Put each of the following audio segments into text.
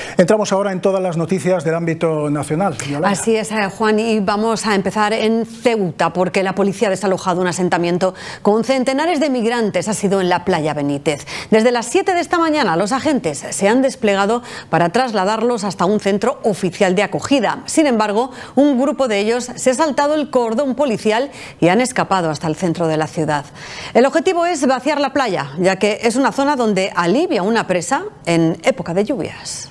Entramos ahora en todas las noticias del ámbito nacional. Yolanda. Así es, Juan, y vamos a empezar en Ceuta, porque la policía ha desalojado un asentamiento con centenares de migrantes. Ha sido en la playa Benítez. Desde las 7 de esta mañana, los agentes se han desplegado para trasladarlos hasta un centro oficial de acogida. Sin embargo, un grupo de ellos se ha saltado el cordón policial y han escapado hasta el centro de la ciudad. El objetivo es vaciar la playa, ya que es una zona donde alivia una presa en época de lluvias.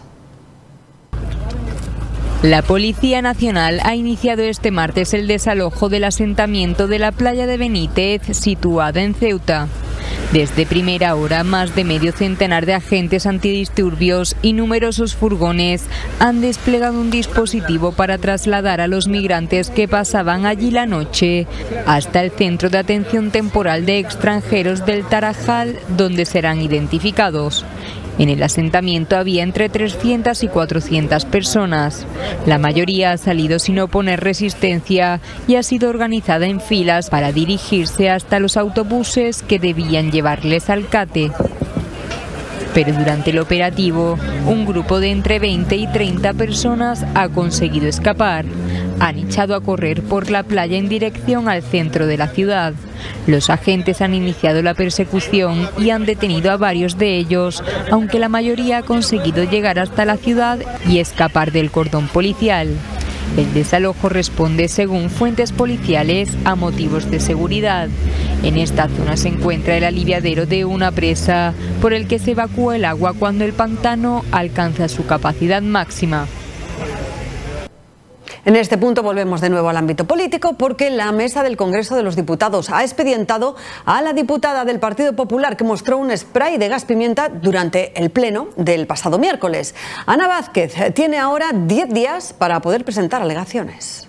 La Policía Nacional ha iniciado este martes el desalojo del asentamiento de la playa de Benítez, situada en Ceuta. Desde primera hora, más de medio centenar de agentes antidisturbios y numerosos furgones han desplegado un dispositivo para trasladar a los migrantes que pasaban allí la noche hasta el Centro de Atención Temporal de Extranjeros del Tarajal, donde serán identificados. En el asentamiento había entre 300 y 400 personas. La mayoría ha salido sin oponer resistencia y ha sido organizada en filas para dirigirse hasta los autobuses que debían llevarles al CATE. Pero durante el operativo, un grupo de entre 20 y 30 personas ha conseguido escapar. Han echado a correr por la playa en dirección al centro de la ciudad. Los agentes han iniciado la persecución y han detenido a varios de ellos, aunque la mayoría ha conseguido llegar hasta la ciudad y escapar del cordón policial. El desalojo responde, según fuentes policiales, a motivos de seguridad. En esta zona se encuentra el aliviadero de una presa por el que se evacúa el agua cuando el pantano alcanza su capacidad máxima. En este punto volvemos de nuevo al ámbito político, porque la mesa del Congreso de los Diputados ha expedientado a la diputada del Partido Popular que mostró un spray de gas pimienta durante el pleno del pasado miércoles. Ana Vázquez tiene ahora 10 días para poder presentar alegaciones.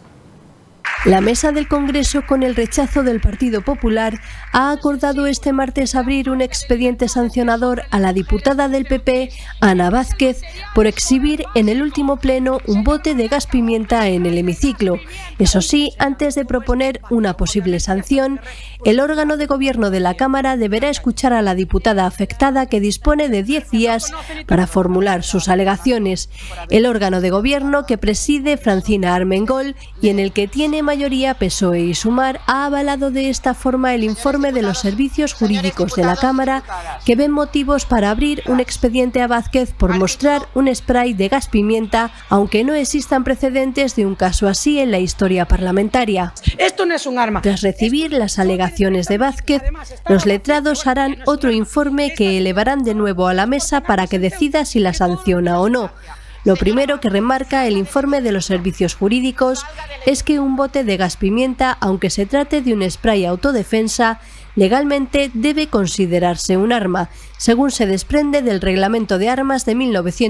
La mesa del Congreso, con el rechazo del Partido Popular, ha acordado este martes abrir un expediente sancionador a la diputada del PP, Ana Vázquez, por exhibir en el último pleno un bote de gas pimienta en el hemiciclo. Eso sí, antes de proponer una posible sanción, el órgano de gobierno de la Cámara deberá escuchar a la diputada afectada, que dispone de 10 días para formular sus alegaciones. El órgano de gobierno, que preside Francina Armengol y en el que tiene mayoría PSOE y Sumar, ha avalado de esta forma el informe de los servicios jurídicos de la Cámara, que ven motivos para abrir un expediente a Vázquez por mostrar un spray de gas pimienta, aunque no existan precedentes de un caso así en la historia parlamentaria. Esto no es un arma. Tras recibir las alegaciones de Vázquez, los letrados harán otro informe que elevarán de nuevo a la mesa para que decida si la sanciona o no. Lo primero que remarca el informe de los servicios jurídicos es que un bote de gas pimienta, aunque se trate de un spray autodefensa, legalmente debe considerarse un arma, según se desprende del Reglamento de Armas de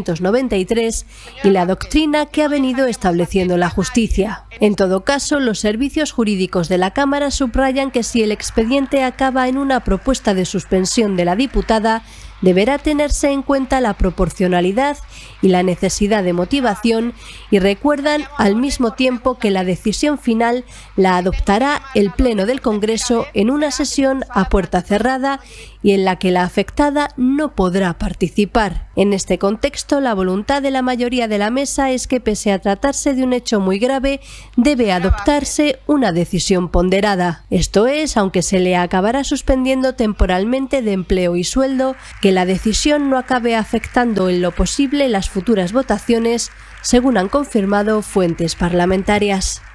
1993 y la doctrina que ha venido estableciendo la justicia. En todo caso, los servicios jurídicos de la Cámara subrayan que si el expediente acaba en una propuesta de suspensión de la diputada, deberá tenerse en cuenta la proporcionalidad y la necesidad de motivación, y recuerdan al mismo tiempo que la decisión final la adoptará el Pleno del Congreso en una sesión a puerta cerrada y en la que la afectada no podrá participar. En este contexto, la voluntad de la mayoría de la mesa es que, pese a tratarse de un hecho muy grave, debe adoptarse una decisión ponderada. Esto es, aunque se le acabará suspendiendo temporalmente de empleo y sueldo, que la decisión no acabe afectando en lo posible las futuras votaciones, según han confirmado fuentes parlamentarias.